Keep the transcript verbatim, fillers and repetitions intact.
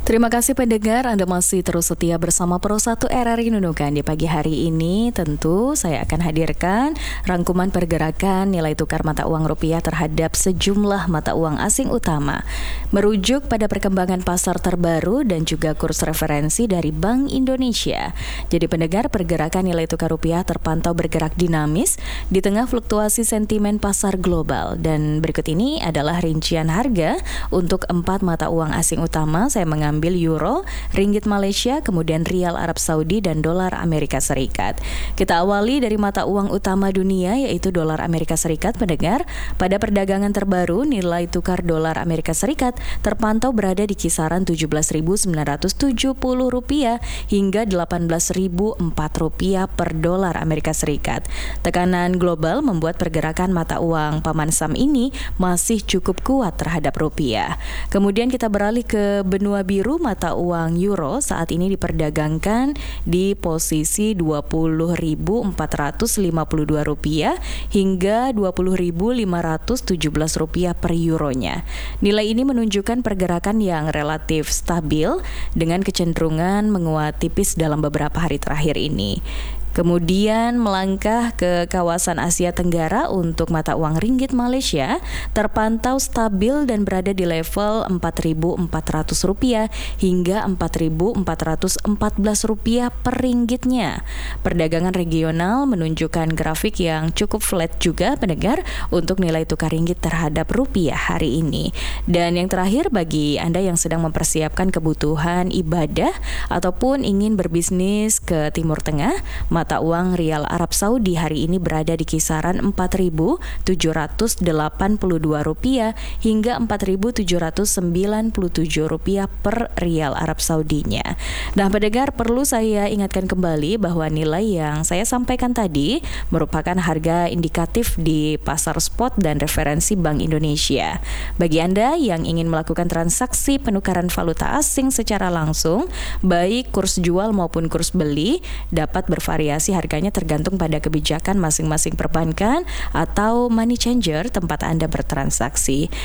Terima kasih pendengar, Anda masih terus setia bersama Pro satu R R I Nunukan. Di pagi hari ini tentu saya akan hadirkan rangkuman pergerakan nilai tukar mata uang rupiah terhadap sejumlah mata uang asing utama, merujuk pada perkembangan pasar terbaru dan juga kurs referensi dari Bank Indonesia. Jadi pendengar, pergerakan nilai tukar rupiah terpantau bergerak dinamis di tengah fluktuasi sentimen pasar global. Dan berikut ini adalah rincian harga untuk empat mata uang asing utama. Saya mengambil ambil euro, ringgit Malaysia, kemudian rial Arab Saudi dan dolar Amerika Serikat. Kita awali dari mata uang utama dunia yaitu dolar Amerika Serikat. Pendengar, pada perdagangan terbaru nilai tukar dolar Amerika Serikat terpantau berada di kisaran tujuh belas ribu sembilan ratus tujuh puluh rupiah hingga delapan belas ribu empat rupiah per dolar Amerika Serikat. Tekanan global membuat pergerakan mata uang paman Sam ini masih cukup kuat terhadap rupiah. Kemudian kita beralih ke benua biru. Mata uang euro saat ini diperdagangkan di posisi dua puluh ribu empat ratus lima puluh dua rupiah hingga dua puluh ribu lima ratus tujuh belas rupiah per euronya. Nilai ini menunjukkan pergerakan yang relatif stabil dengan kecenderungan menguat tipis dalam beberapa hari terakhir ini. Kemudian melangkah ke kawasan Asia Tenggara untuk mata uang ringgit Malaysia terpantau stabil dan berada di level empat ribu empat ratus rupiah hingga empat ribu empat ratus empat belas rupiah per ringgitnya. Perdagangan regional menunjukkan grafik yang cukup flat juga pendengar untuk nilai tukar ringgit terhadap rupiah hari ini. Dan yang terakhir, bagi Anda yang sedang mempersiapkan kebutuhan ibadah ataupun ingin berbisnis ke Timur Tengah, mata uang rial Arab Saudi hari ini berada di kisaran empat ribu tujuh ratus delapan puluh dua rupiah hingga empat ribu tujuh ratus sembilan puluh tujuh rupiah per rial Arab Saudinya. Nah, pendengar, perlu saya ingatkan kembali bahwa nilai yang saya sampaikan tadi merupakan harga indikatif di pasar spot dan referensi Bank Indonesia. Bagi Anda yang ingin melakukan transaksi penukaran valuta asing secara langsung, baik kurs jual maupun kurs beli dapat bervariasi harganya tergantung pada kebijakan masing-masing perbankan atau money changer tempat Anda bertransaksi.